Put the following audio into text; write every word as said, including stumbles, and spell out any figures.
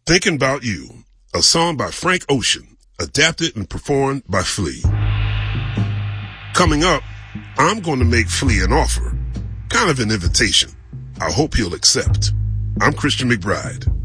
Thinking About You, a song by Frank Ocean, adapted and performed by Flea. Coming up, I'm going to make Flea an offer, kind of an invitation. I hope he'll accept. I'm Christian McBride.